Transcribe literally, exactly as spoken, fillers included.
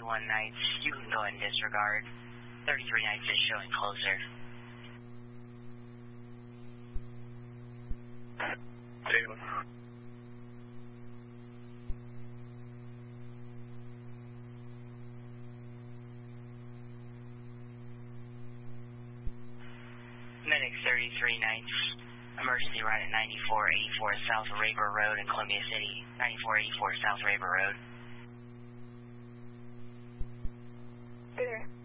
thirty-one nights, you can go and disregard. thirty-three nights is showing closer. Two. Medic thirty-three nights, emergency run at ninety-four eighty-four South Raber Road in Columbia City. ninety-four eighty-four South Raber Road. Hey there.